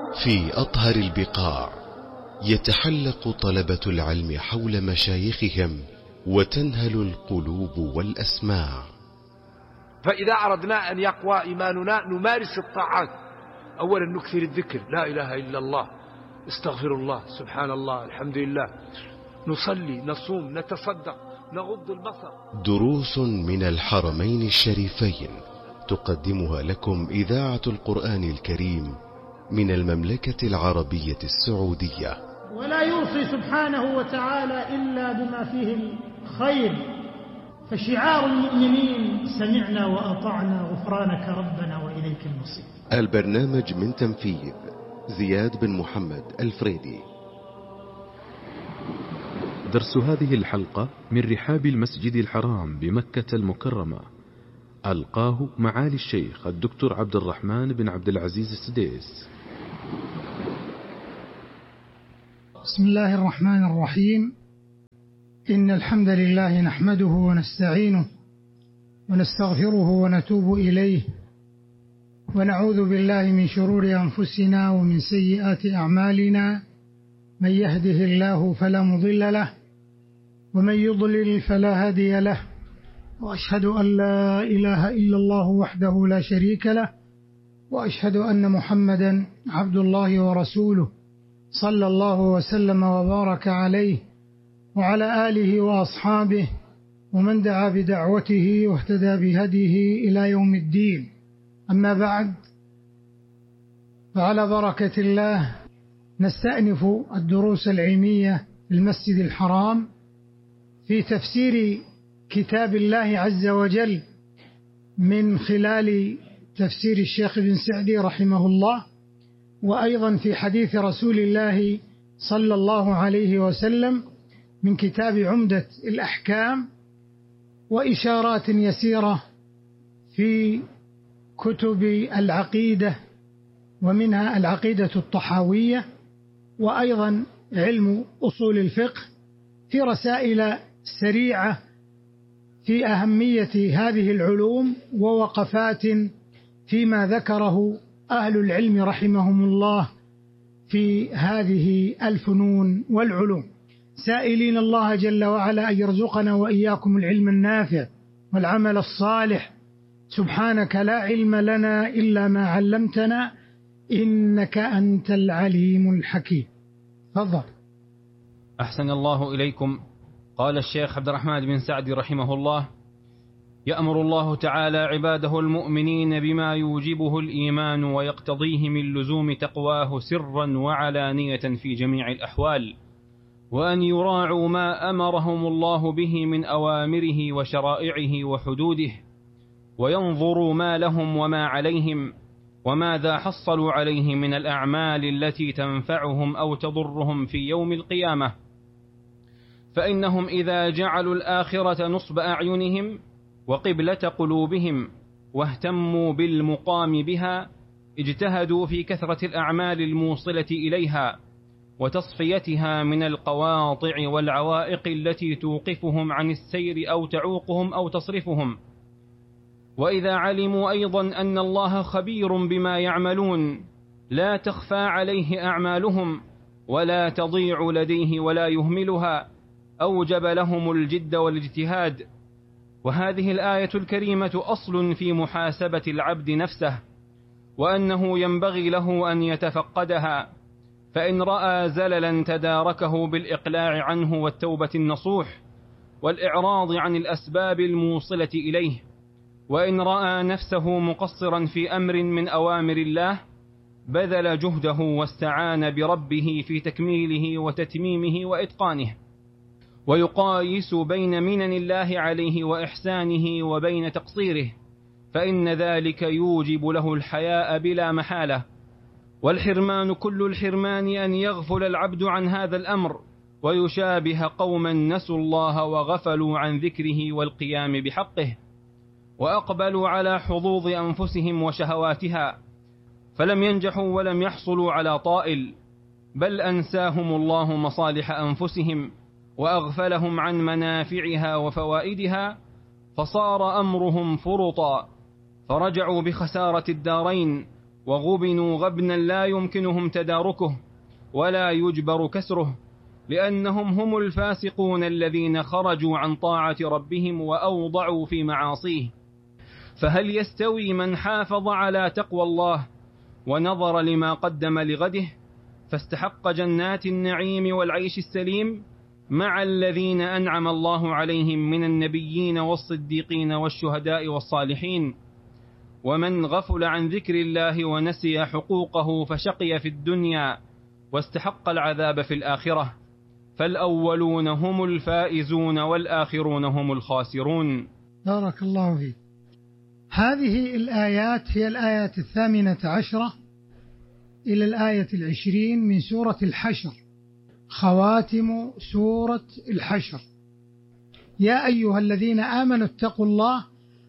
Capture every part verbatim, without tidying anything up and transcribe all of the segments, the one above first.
في أطهر البقاع يتحلق طلبة العلم حول مشايخهم وتنهل القلوب والأسماع. فإذا أردنا أن يقوى إيماننا نمارس الطاعات. أولا نكثر الذكر، لا إله إلا الله، استغفر الله، سبحان الله، الحمد لله، نصلي، نصوم، نتصدق، نغض البصر. دروس من الحرمين الشريفين تقدمها لكم إذاعة القرآن الكريم من المملكة العربية السعودية. ولا يوصي سبحانه وتعالى إلا بما فيه الخير، فشعار المؤمنين سمعنا وأطعنا غفرانك ربنا وإليك المصير. البرنامج من تنفيذ زياد بن محمد الفريدي. درس هذه الحلقة من رحاب المسجد الحرام بمكة المكرمة، ألقاه معالي الشيخ الدكتور عبد الرحمن بن عبد العزيز السديس. بسم الله الرحمن الرحيم. إن الحمد لله نحمده ونستعينه ونستغفره ونتوب إليه، ونعوذ بالله من شرور أنفسنا ومن سيئات أعمالنا. من يهده الله فلا مضل له، ومن يضلل فلا هادي له، وأشهد أن لا إله إلا الله وحده لا شريك له، وأشهد أن محمدا عبد الله ورسوله صلى الله وسلم وبارك عليه وعلى آله وأصحابه ومن دعا بدعوته واهتدى بهديه إلى يوم الدين. أما بعد، فعلى بركة الله نستأنف الدروس العلمية في المسجد الحرام في تفسير كتاب الله عز وجل من خلال تفسير الشيخ بن سعدي رحمه الله، وأيضا في حديث رسول الله صلى الله عليه وسلم من كتاب عمدة الأحكام، وإشارات يسيرة في كتب العقيدة، ومنها العقيدة الطحاوية، وأيضا علم أصول الفقه، في رسائل سريعة في أهمية هذه العلوم ووقفات فيما ذكره أهل العلم رحمهم الله في هذه الفنون والعلوم، سائلين الله جل وعلا أن يرزقنا وإياكم العلم النافع والعمل الصالح. سبحانك لا علم لنا إلا ما علمتنا إنك أنت العليم الحكيم. تفضل. أحسن الله إليكم. قال الشيخ عبد الرحمن بن سعدي رحمه الله: يأمر الله تعالى عباده المؤمنين بما يوجبه الإيمان ويقتضيه من لزوم تقواه سرا وعلانية في جميع الأحوال، وأن يراعوا ما أمرهم الله به من أوامره وشرائعه وحدوده، وينظروا ما لهم وما عليهم وماذا حصلوا عليه من الأعمال التي تنفعهم أو تضرهم في يوم القيامة، فإنهم إذا جعلوا الآخرة نصب أعينهم وقبلة قلوبهم واهتموا بالمقام بها اجتهدوا في كثرة الأعمال الموصلة إليها وتصفيتها من القواطع والعوائق التي توقفهم عن السير أو تعوقهم أو تصرفهم. وإذا علموا أيضا أن الله خبير بما يعملون لا تخفى عليه أعمالهم ولا تضيع لديه ولا يهملها، أوجب لهم الجد والاجتهاد. وهذه الآية الكريمة أصل في محاسبة العبد نفسه، وأنه ينبغي له أن يتفقدها، فإن رأى زللا تداركه بالإقلاع عنه والتوبة النصوح والإعراض عن الأسباب الموصلة إليه، وإن رأى نفسه مقصرا في أمر من أوامر الله بذل جهده واستعان بربه في تكميله وتتميمه وإتقانه، ويقايس بين منن الله عليه وإحسانه وبين تقصيره، فإن ذلك يوجب له الحياء بلا محالة. والحرمان كل الحرمان أن يغفل العبد عن هذا الأمر ويشابه قوما نسوا الله وغفلوا عن ذكره والقيام بحقه، وأقبلوا على حظوظ أنفسهم وشهواتها، فلم ينجحوا ولم يحصلوا على طائل، بل أنساهم الله مصالح أنفسهم وأغفلهم عن منافعها وفوائدها، فصار أمرهم فرطا، فرجعوا بخسارة الدارين وغبنوا غبنا لا يمكنهم تداركه ولا يجبر كسره، لأنهم هم الفاسقون الذين خرجوا عن طاعة ربهم وأوضعوا في معاصيه. فهل يستوي من حافظ على تقوى الله ونظر لما قدم لغده فاستحق جنات النعيم والعيش السليم مع الذين أنعم الله عليهم من النبيين والصديقين والشهداء والصالحين؟ ومن غفل عن ذكر الله ونسي حقوقه فشقي في الدنيا واستحق العذاب في الآخرة. فالأولون هم الفائزون والآخرون هم الخاسرون. بارك الله فيك. هذه الآيات هي الآيات الثامنة عشرة إلى الآية العشرين من سورة الحشر، خواتم سورة الحشر. يا أيها الذين آمنوا اتقوا الله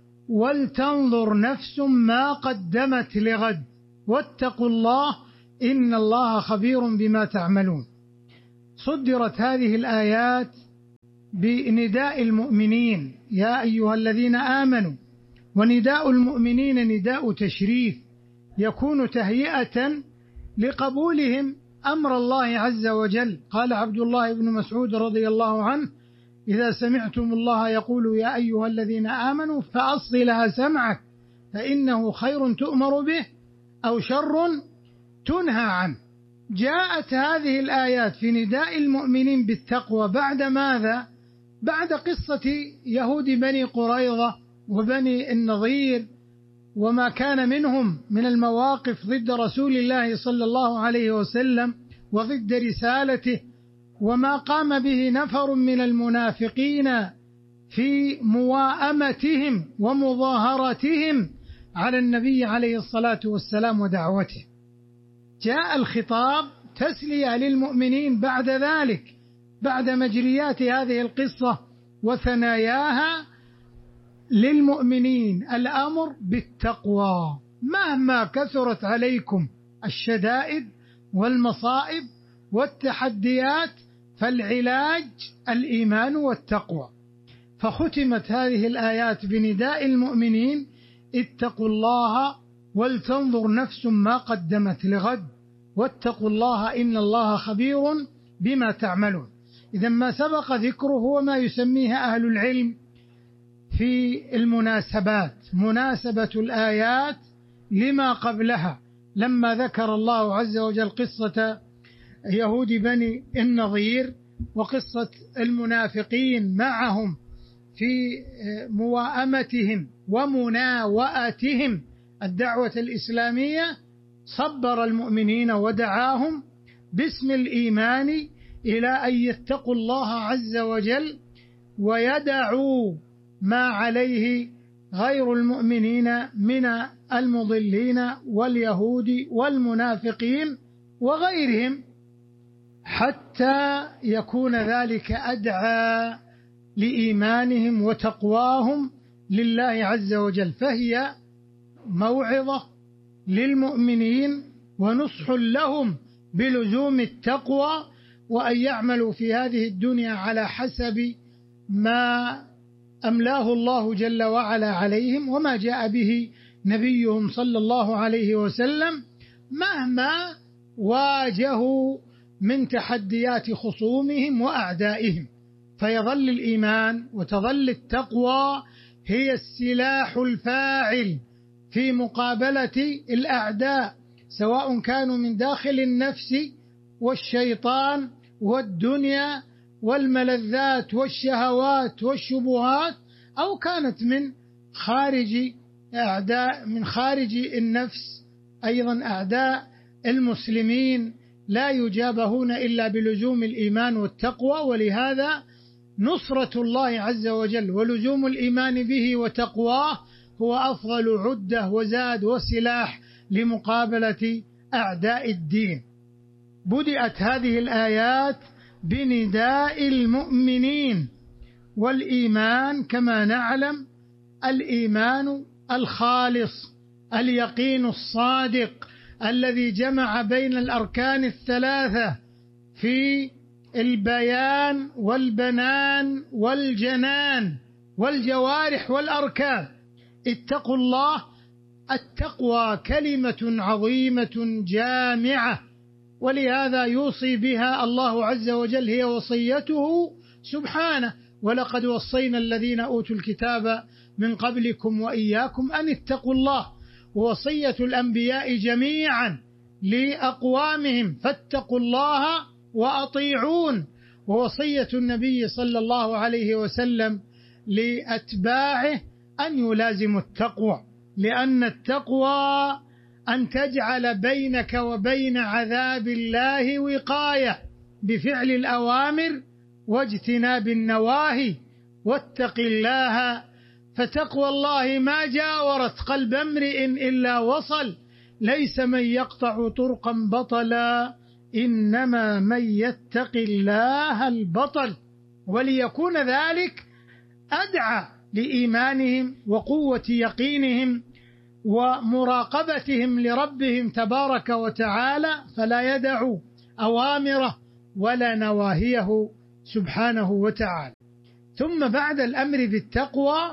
ولتنظر نفس ما قدمت لغد واتقوا الله إن الله خبير بما تعملون. صدرت هذه الآيات بنداء المؤمنين يا أيها الذين آمنوا، ونداء المؤمنين نداء تشريف يكون تهيئة لقبولهم أمر الله عز وجل. قال عبد الله بن مسعود رضي الله عنه: إذا سمعتم الله يقول يا أيها الذين آمنوا فأصغ لها سمعك فإنه خير تؤمر به أو شر تنهى عنه. جاءت هذه الآيات في نداء المؤمنين بالتقوى بعد ماذا؟ بعد قصة يهود بني قريظة وبني النضير وما كان منهم من المواقف ضد رسول الله صلى الله عليه وسلم وضد رسالته، وما قام به نفر من المنافقين في مواءمتهم ومظاهرتهم على النبي عليه الصلاة والسلام ودعوته. جاء الخطاب تسلية للمؤمنين بعد ذلك، بعد مجريات هذه القصة وثناياها للمؤمنين الأمر بالتقوى مهما كثرت عليكم الشدائد والمصائب والتحديات، فالعلاج الإيمان والتقوى. فختمت هذه الآيات بنداء المؤمنين: اتقوا الله ولتنظر نفس ما قدمت لغد واتقوا الله إن الله خبير بما تعملون. إذا ما سبق ذكره هو ما يسميه أهل العلم في المناسبات، مناسبة الآيات لما قبلها، لما ذكر الله عز وجل قصة يهود بني النضير وقصة المنافقين معهم في مواءمتهم ومناوئتهم الدعوة الإسلامية، صبر المؤمنين ودعاهم باسم الإيمان إلى أن يتقوا الله عز وجل ويدعوا ما عليه غير المؤمنين من المضلين واليهود والمنافقين وغيرهم، حتى يكون ذلك أدعى لإيمانهم وتقواهم لله عز وجل. فهي موعظة للمؤمنين ونصح لهم بلزوم التقوى وأن يعملوا في هذه الدنيا على حسب ما أملاه الله جل وعلا عليهم وما جاء به نبيهم صلى الله عليه وسلم، مهما واجهوا من تحديات خصومهم وأعدائهم. فيظل الإيمان وتظل التقوى هي السلاح الفاعل في مقابلة الأعداء، سواء كانوا من داخل النفس والشيطان والدنيا والملذات والشهوات والشبهات، أو كانت من خارج أعداء من خارج النفس، أيضا أعداء المسلمين لا يجابهون إلا بلزوم الإيمان والتقوى. ولهذا نصرة الله عز وجل ولزوم الإيمان به وتقواه هو أفضل عدة وزاد وسلاح لمقابلة أعداء الدين. بدأت هذه الآيات بنداء المؤمنين، والإيمان كما نعلم الإيمان الخالص، اليقين الصادق الذي جمع بين الأركان الثلاثة في البيان والبنان والجنان والجوارح والأركان. اتقوا الله التقوى كلمة عظيمة جامعة، ولهذا يوصي بها الله عز وجل، هي وصيته سبحانه: ولقد وصينا الذين أوتوا الكتاب من قبلكم وإياكم أن اتقوا الله. ووصية الأنبياء جميعا لأقوامهم: فاتقوا الله وأطيعون. ووصية النبي صلى الله عليه وسلم لأتباعه أن يلازموا التقوى، لأن التقوى أن تجعل بينك وبين عذاب الله وقاية بفعل الأوامر واجتناب النواهي. واتق الله، فتقوى الله ما جاورت قلب امرئ إلا وصل، ليس من يقطع طرقا بطلا، إنما من يتق الله البطل. وليكون ذلك أدعى لإيمانهم وقوة يقينهم ومراقبتهم لربهم تبارك وتعالى، فلا يدعوا أوامره ولا نواهيه سبحانه وتعالى. ثم بعد الأمر بالتقوى: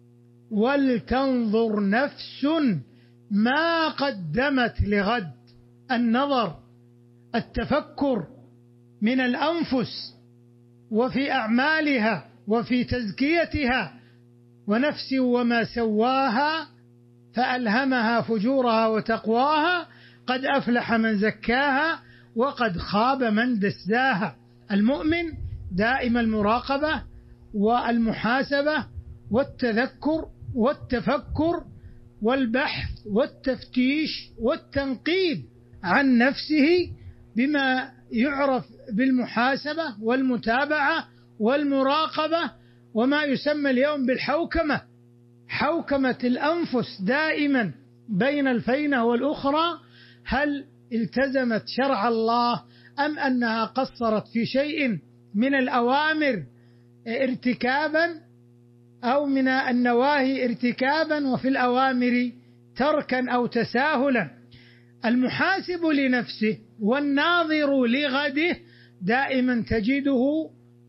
ولتنظر نفس ما قدمت لغد. النظر، التفكر من الأنفس وفي أعمالها وفي تزكيتها. ونفس وما سواها فألهمها فجورها وتقواها، قد أفلح من زكاها وقد خاب من دساها. المؤمن دائم المراقبة والمحاسبة والتذكر والتفكر والبحث والتفتيش والتنقيب عن نفسه بما يعرف بالمحاسبة والمتابعة والمراقبة، وما يسمى اليوم بالحوكمة، حوكمة الأنفس دائما بين الفينة والأخرى. هل التزمت شرع الله أم أنها قصرت في شيء من الأوامر ارتكابا أو من النواهي ارتكابا، وفي الأوامر تركا أو تساهلا. المحاسب لنفسه والناظر لغده دائما تجده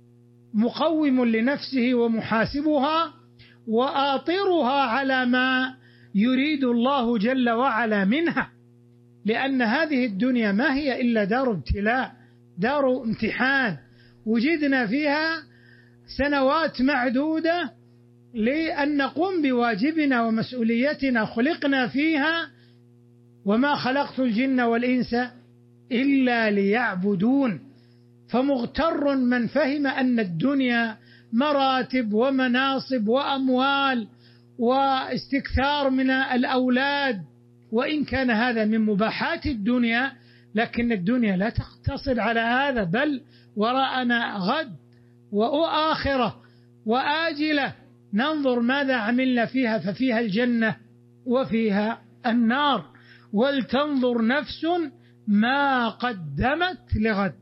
مقوم لنفسه ومحاسبها وآطرها على ما يريد الله جل وعلا منها، لأن هذه الدنيا ما هي إلا دار ابتلاء، دار امتحان، وجدنا فيها سنوات معدودة لأن نقوم بواجبنا ومسؤوليتنا، خلقنا فيها: وما خلقت الجن والإنس إلا ليعبدون. فمغتر من فهم أن الدنيا مراتب ومناصب وأموال واستكثار من الأولاد، وإن كان هذا من مباحات الدنيا، لكن الدنيا لا تقتصر على هذا، بل وراءنا غد وآخرة وآجلة، ننظر ماذا عملنا فيها، ففيها الجنة وفيها النار. ولتنظر نفس ما قدمت لغد.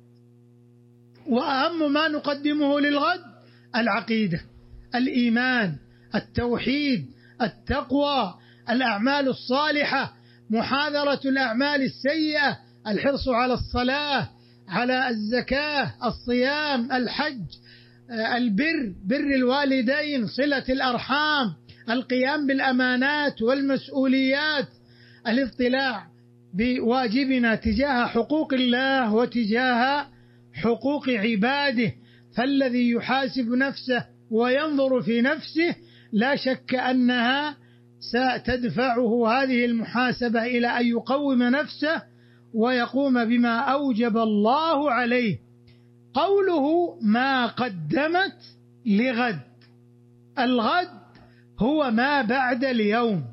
وأهم ما نقدمه للغد العقيدة، الإيمان، التوحيد، التقوى، الأعمال الصالحة، محاذرة الأعمال السيئة، الحرص على الصلاة، على الزكاة، الصيام، الحج، البر، بر الوالدين، صلة الأرحام، القيام بالأمانات والمسؤوليات، الاطلاع بواجبنا تجاه حقوق الله وتجاه حقوق عباده. فالذي يحاسب نفسه وينظر في نفسه لا شك أنها ستدفعه هذه المحاسبة إلى أن يقوم نفسه ويقوم بما أوجب الله عليه. قوله ما قدمت لغد، الغد هو ما بعد اليوم،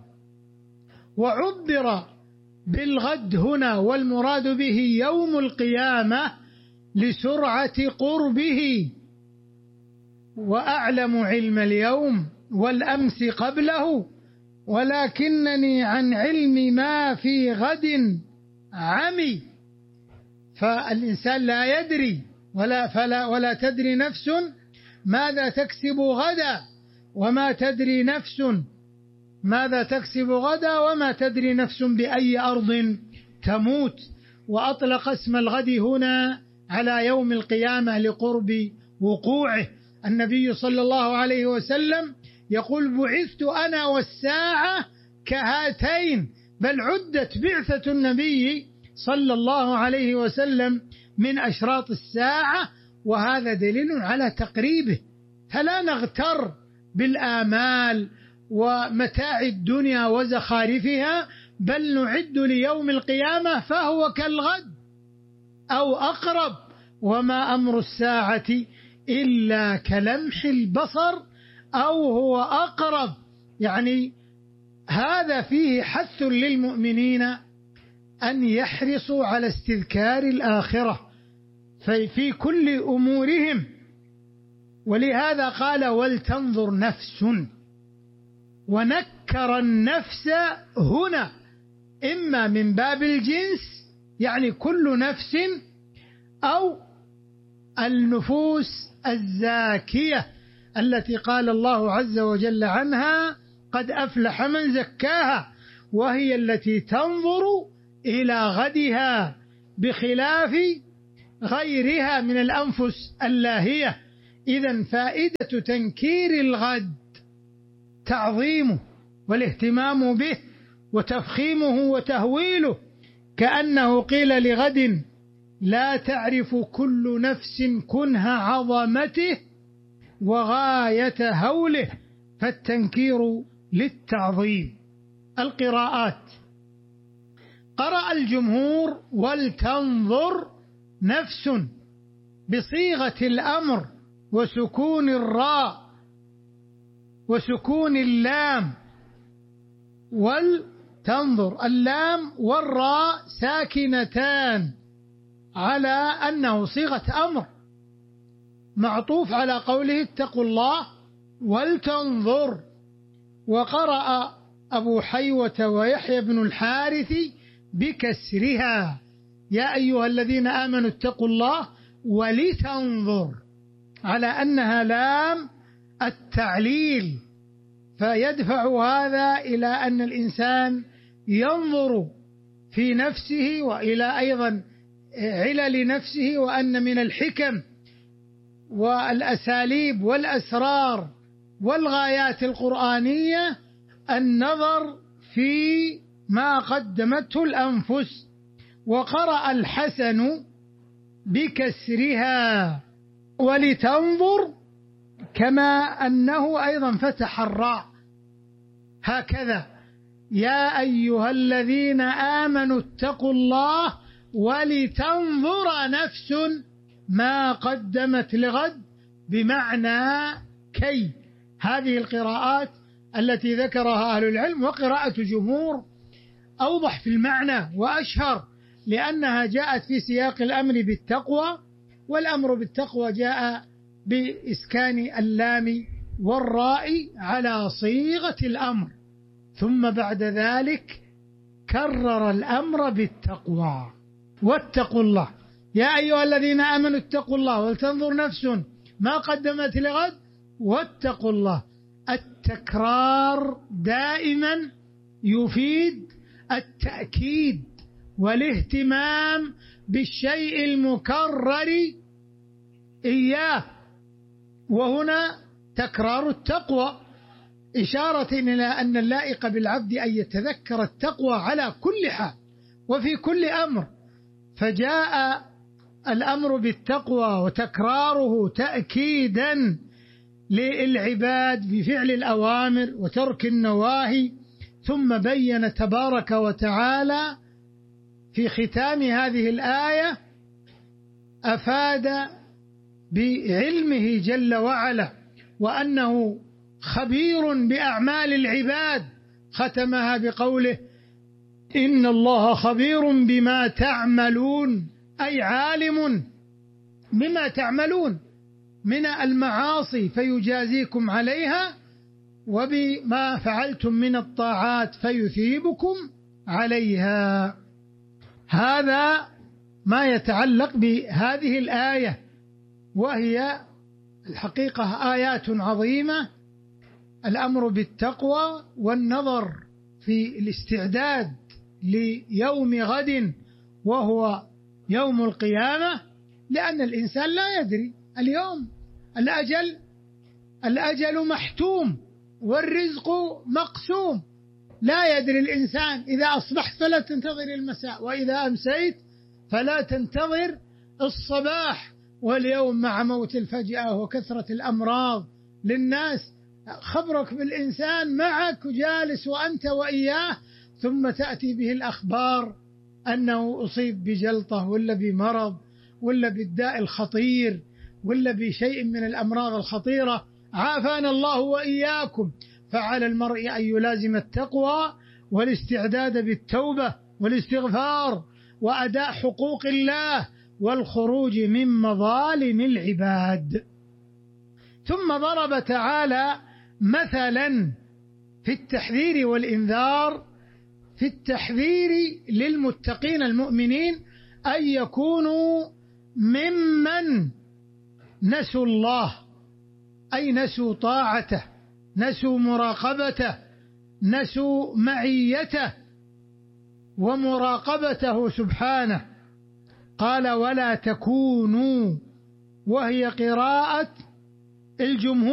وعبر بالغد هنا والمراد به يوم القيامة لسرعة قربه. وأعلم علم اليوم والأمس قبله، ولكنني عن علم ما في غد عمي. فالإنسان لا يدري ولا, فلا ولا تدري نفس ماذا تكسب غدا، وما تدري نفس ماذا تكسب غدا، وما تدري نفس بأي أرض تموت. وأطلق اسم الغد هنا على يوم القيامة لقرب وقوعه. النبي صلى الله عليه وسلم يقول: بعثت أنا والساعة كهاتين، بل عدت بعثة النبي صلى الله عليه وسلم من أشراط الساعة، وهذا دليل على تقريبه. فلا نغتر بالآمال ومتاع الدنيا وزخارفها، بل نعد ليوم القيامة فهو كالغد أو أقرب، وما أمر الساعة إلا كلمح البصر أو هو أقرب. يعني هذا فيه حث للمؤمنين أن يحرصوا على استذكار الآخرة في كل أمورهم، ولهذا قال ولتنظر نفس، ونكر النفس هنا إما من باب الجنس يعني كل نفس، أو النفوس الزاكية التي قال الله عز وجل عنها قد أفلح من زكاها، وهي التي تنظر إلى غدها بخلاف غيرها من الأنفس اللاهية. إذن فائدة تنكير الغد تعظيمه والاهتمام به وتفخيمه وتهويله، كأنه قيل لغد لا تعرف كل نفس كنه عظمته وغاية هوله، فالتنكير للتعظيم. القراءات: قرأ الجمهور ولتنظر نفس بصيغة الأمر وسكون الراء وسكون اللام، ولتنظر اللام والراء ساكنتان على أنه صيغة أمر معطوف على قوله اتقوا الله ولتنظر. وقرأ أبو حيوة ويحيى بن الحارث بكسرها يا أيها الذين آمنوا اتقوا الله ولتنظر، على أنها لام التعليل، فيدفع هذا إلى أن الإنسان ينظر في نفسه وإلى أيضا علل نفسه، وأن من الحكم والأساليب والأسرار والغايات القرآنية النظر في ما قدمته الأنفس. وقرأ الحسن بكسرها ولتنظر، كما أنه أيضا فتح الراء هكذا يا أيها الذين آمنوا اتقوا الله ولتنظر نفس ما قدمت لغد، بمعنى كي. هذه القراءات التي ذكرها أهل العلم، وقراءة جمهور أوضح في المعنى وأشهر، لأنها جاءت في سياق الأمر بالتقوى، والأمر بالتقوى جاء بإسكان اللام والراء على صيغة الأمر، ثم بعد ذلك كرر الأمر بالتقوى. واتقوا الله يا أيها الذين آمنوا اتقوا الله ولتنظر نفس ما قدمت لغد واتقوا الله. التكرار دائما يفيد التأكيد والاهتمام بالشيء المكرر إياه، وهنا تكرار التقوى إشارة إلى أن اللائق بالعبد أن يتذكر التقوى على كل حال وفي كل أمر، فجاء الأمر بالتقوى وتكراره تأكيدا للعباد بفعل الأوامر وترك النواهي. ثم بين تبارك وتعالى في ختام هذه الآية أفاد بعلمه جل وعلا وأنه خبير بأعمال العباد، ختمها بقوله إن الله خبير بما تعملون، أي عالم بما تعملون من المعاصي فيجازيكم عليها، وبما فعلتم من الطاعات فيثيبكم عليها. هذا ما يتعلق بهذه الآية، وهي الحقيقة آيات عظيمة، الأمر بالتقوى والنظر في الاستعداد ليوم غد وهو يوم القيامة، لأن الإنسان لا يدري اليوم الأجل الأجل محتوم والرزق مقسوم، لا يدري الإنسان إذا أصبحت فلا تنتظر المساء، وإذا أمسيت فلا تنتظر الصباح. واليوم مع موت الفجأة وكثرة الأمراض للناس، خبرك بالإنسان معك وجالس وأنت وإياه، ثم تأتي به الأخبار أنه أصيب بجلطة ولا بمرض ولا بالداء الخطير ولا بشيء من الأمراض الخطيرة، عافانا الله وإياكم. فعلى المرء أن يلازم التقوى والاستعداد بالتوبة والاستغفار وأداء حقوق الله والخروج من مظالم العباد. ثم ضرب تعالى مثلا في التحذير والإنذار، في التحذير للمتقين المؤمنين أن يكونوا ممن نسوا الله، أي نسوا طاعته، نسوا مراقبته، نسوا معيته ومراقبته سبحانه. قال ولا تكونوا، وهي قراءة الجمهور.